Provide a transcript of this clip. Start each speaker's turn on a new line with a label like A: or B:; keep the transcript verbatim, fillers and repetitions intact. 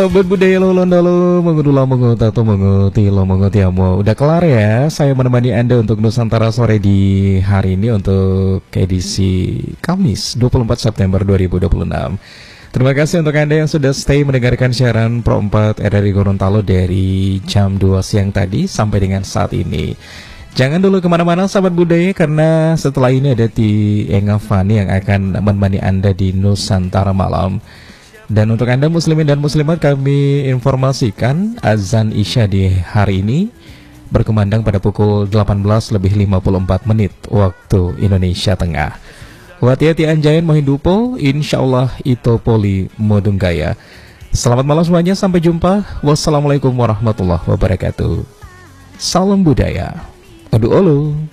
A: Sobat budaya lo londolo mengudula mengutato menguti lo mengutiamo. Udah kelar ya. Saya menemani Anda untuk Nusantara sore di hari ini untuk edisi Kamis dua puluh empat September dua ribu dua puluh enam. Terima kasih untuk Anda yang sudah stay mendengarkan siaran Pro empat R R I Gorontalo dari jam dua siang tadi sampai dengan saat ini. Jangan dulu kemana-mana sahabat budaya, karena setelah ini ada Ti Enga Fani yang akan menemani Anda di Nusantara Malam. Dan untuk Anda muslimin dan muslimat, kami informasikan azan Isya di hari ini berkumandang pada pukul delapan belas lebih lima puluh empat menit waktu Indonesia Tengah. Wati-hati anjayan Mohindupo, insyaallah itu poli modunggaya. Selamat malam semuanya, sampai jumpa. Wassalamualaikum warahmatullahi wabarakatuh. Salam budaya. Aduh olu.